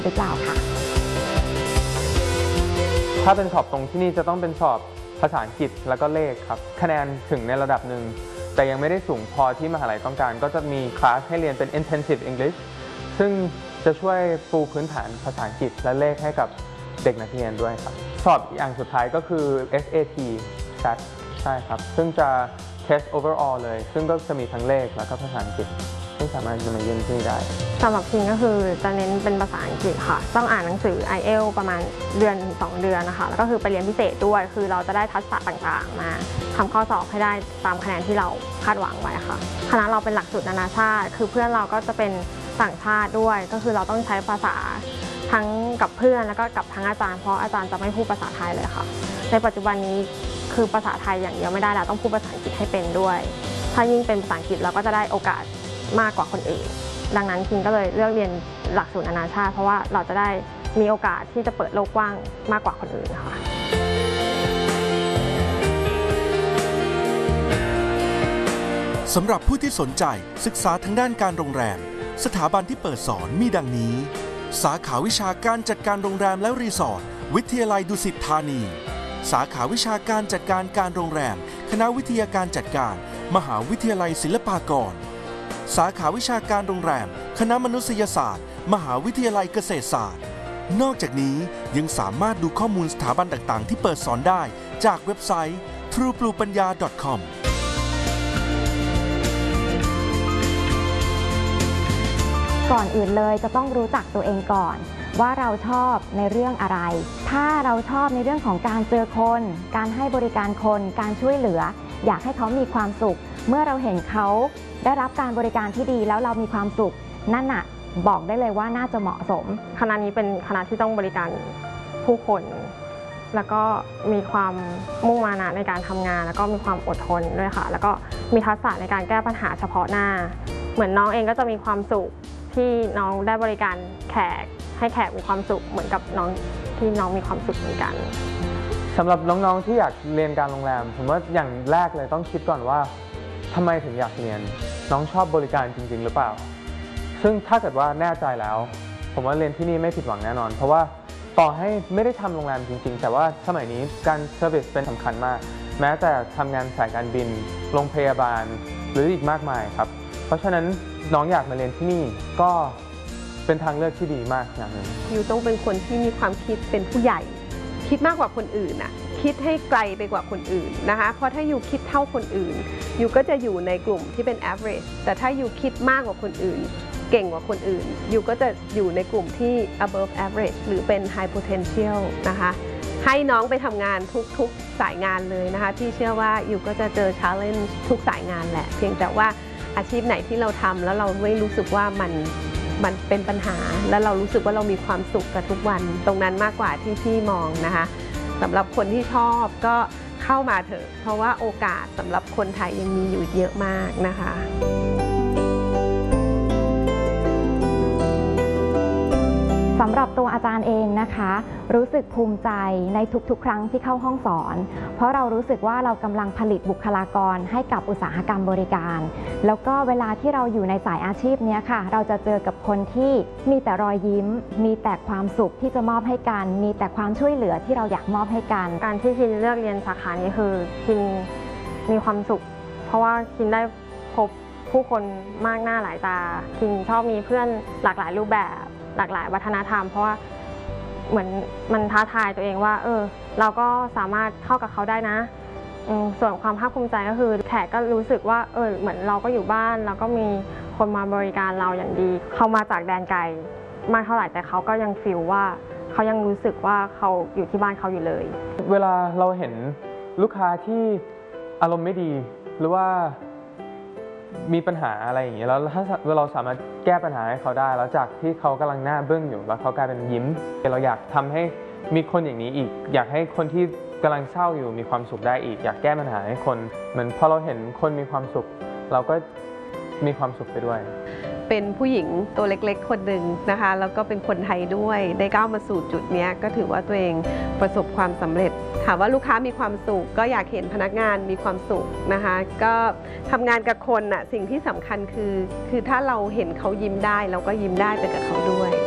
หรือเปล่าค่ะถ้าเป็นสอบตรงที่นี่จะต้องเป็นสอบภาษาอังกฤษแล้วก็เลขครับคะแนนถึงในระดับหนึ่งแต่ยังไม่ได้สูงพอที่มหาลัยต้องการก็จะมีคลาสให้เรียนเป็น intensive English ซึ่งจะช่วยปูพื้นฐานภาษาอังกฤษและเลขให้กับเด็กนักเรียนด้วยครับสอบอย่างสุดท้ายก็คือ SAT SAT ใช่ครับซึ่งจะ test overall เลยซึ่งก็จะมีทั้งเลขแล้วก็ภาษาอังกฤษซึ่งสามารถจะมาเรียนที่นี่ได้สำหรับพิงก็คือจะเน้นเป็นภาษาอังกฤษค่ะต้องอ่านหนังสือ IELTS ประมาณเดือน2 เดือนนะคะแล้วก็คือไปเรียนพิเศษด้วยคือเราจะได้ทักษะต่างๆมาทำข้อสอบให้ได้ตามคะแนนที่เราคาดหวังไว้ค่ะคณะเราเป็นหลักสูตรนานาชาติคือเพื่อนเราก็จะเป็นต่างชาติด้วยก็คือเราต้องใช้ภาษาทั้งกับเพื่อนแล้วก็กับทั้งอาจารย์เพราะอาจารย์จะไม่พูดภาษาไทยเลยค่ะในปัจจุบันนี้คือภาษาไทยอย่างเดียวไม่ได้แล้วต้องพูดภาษาอังกฤษให้เป็นด้วยถ้ายิ่งเป็นภาษาอังกฤษเราก็จะได้โอกาสมากกว่าคนอื่นดังนั้นพิงก็เลยเลือกเรียนหลักสูตรนานาชาติเพราะว่าเราจะได้มีโอกาสที่จะเปิดโลกกว้างมากกว่าคนอื่นค่ะสำหรับผู้ที่สนใจศึกษาทางด้านการโรงแรมสถาบันที่เปิดสอนมีดังนี้สาขาวิชาการจัดการโรงแรมและรีสอร์ทวิทยาลัยดุสิตธานีสาขาวิชาการจัดการการโรงแรมคณะวิทยาการจัดการมหาวิทยาลัยศิลปากรสาขาวิชาการโรงแรมคณะมนุษยศาสตร์มหาวิทยาลัยเกษตรศาสตร์นอกจากนี้ยังสามารถดูข้อมูลสถาบันต่างๆที่เปิดสอนได้จากเว็บไซต์ truepluepanya.com ก่อนอื่นเลยจะต้องรู้จักตัวเองก่อนว่าเราชอบในเรื่องอะไรถ้าเราชอบในเรื่องของการเจอคนการให้บริการคนการช่วยเหลืออยากให้เขามีความสุขเมื่อเราเห็นเขาได้รับการบริการที่ดีแล้วเรามีความสุขนั่นน่ะบอกได้เลยว่าน่าจะเหมาะสมคณะนี้เป็นคณะที่ต้องบริการผู้คนแล้วก็มีความมุ่งมานะในการทำงานแล้วก็มีความอดทนด้วยค่ะแล้วก็มีทักษะในการแก้ปัญหาเฉพาะหน้าเหมือนน้องเองก็จะมีความสุขที่น้องได้บริการแขกให้แขกมีความสุขเหมือนกับน้องที่น้องมีความสุขเหมือนกันสำหรับน้องๆที่อยากเรียนการโรงแรมผมว่าอย่างแรกเลยต้องคิดก่อนว่าทำไมถึงอยากเรียนน้องชอบบริการจริงๆหรือเปล่าซึ่งถ้าเกิดว่าแน่ใจแล้วผมว่าเรียนที่นี่ไม่ผิดหวังแน่นอนเพราะว่าต่อให้ไม่ได้ทำโรงแรมจริงๆแต่ว่าสมัยนี้การเซอร์วิสเป็นสำคัญมากแม้แต่ทำงานสายการบินโรงพยาบาลหรืออีกมากมายครับเพราะฉะนั้นน้องอยากมาเรียนที่นี่ก็เป็นทางเลือกที่ดีมากอย่างหนึ่งอยู่ต้องเป็นคนที่มีความคิดเป็นผู้ใหญ่คิดมากกว่าคนอื่นน่ะคิดให้ไกลไปกว่าคนอื่นนะคะเพราะถ้าอยู่คิดเท่าคนอื่นอยู่ก็จะอยู่ในกลุ่มที่เป็น average แต่ถ้าอยู่คิดมากกว่าคนอื่นเก่งกว่าคนอื่นอยู่ก็จะอยู่ในกลุ่มที่ above average หรือเป็น high potential นะคะให้น้องไปทำงานทุกสายงานเลยนะคะพี่เชื่อว่าอยู่ก็จะเจอ challenge ทุกสายงานแหละเพียงแต่ว่าอาชีพไหนที่เราทำแล้วเราไม่รู้สึกว่ามันเป็นปัญหาแล้วเรารู้สึกว่าเรามีความสุขกับทุกวันตรงนั้นมากกว่าที่พี่มองนะคะสำหรับคนที่ชอบก็เข้ามาเถอะเพราะว่าโอกาสสำหรับคนไทยยังมีอยู่เยอะมากนะคะสำหรับตัวอาจารย์เองนะคะรู้สึกภูมิใจในทุกๆครั้งที่เข้าห้องสอนเพราะเรารู้สึกว่าเรากำลังผลิตบุคลากรให้กับอุตสาหกรรมบริการแล้วก็เวลาที่เราอยู่ในสายอาชีพนี้ค่ะเราจะเจอกับคนที่มีแต่รอยยิ้มมีแต่ความสุขที่จะมอบให้กันมีแต่ความช่วยเหลือที่เราอยากมอบให้กันการที่คินเลือกเรียนสาขานี้คือคินมีความสุขเพราะว่าคินได้พบผู้คนมากหน้าหลายตาคินชอบมีเพื่อนหลากหลายรูปแบบหลากหลายวัฒนธรรมเพราะว่าเหมือนมันท้าทายตัวเองว่าเราก็สามารถเข้ากับเขาได้นะส่วนความภาคภูมิใจก็คือแขกก็รู้สึกว่าเหมือนเราก็อยู่บ้านเราก็มีคนมาบริการเราอย่างดีเขามาจากแดนไกลมากเท่าไหร่แต่เขาก็ยังฟีลว่าเขายังรู้สึกว่าเขาอยู่ที่บ้านเขาอยู่เลยเวลาเราเห็นลูกค้าที่อารมณ์ไม่ดีหรือว่ามีปัญหาอะไรอย่างเงี้ยแล้วถ้าเราสามารถแก้ปัญหาให้เขาได้แล้วจากที่เขากำลังหน้าบึ้งอยู่แล้วเขากลายเป็นยิ้มเราอยากทำให้มีคนอย่างนี้อีกอยากให้คนที่กำลังเศร้าอยู่มีความสุขได้อีกอยากแก้ปัญหาให้คนเหมือนพอเราเห็นคนมีความสุขเราก็มีความสุขไปด้วยเป็นผู้หญิงตัวเล็กๆคนหนึ่งนะคะแล้วก็เป็นคนไทยด้วยได้ก้าวมาสู่จุดนี้ก็ถือว่าตัวเองประสบความสำเร็จถามว่าลูกค้ามีความสุขก็อยากเห็นพนักงานมีความสุขนะคะก็ทำงานกับคนน่ะสิ่งที่สำคัญคือถ้าเราเห็นเขายิ้มได้เราก็ยิ้มได้ไปกับเขาด้วย